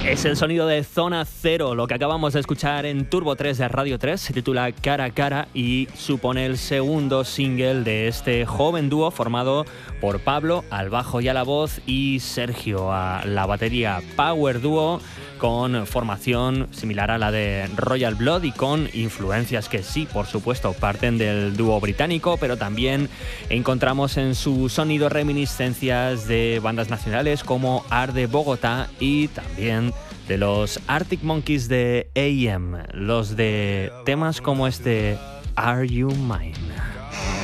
Es el sonido de Zona Cero, lo que acabamos de escuchar en Turbo 3 de Radio 3, se titula Cara a Cara y supone el segundo single de este joven dúo formado por Pablo al bajo y a la voz y Sergio a la batería. Power dúo con formación similar a la de Royal Blood y con influencias que sí, por supuesto, parten del dúo británico, pero también encontramos en su sonido reminiscencias de bandas nacionales como Art de Bogotá y también de los Arctic Monkeys de AM, los de temas como este Are You Mine.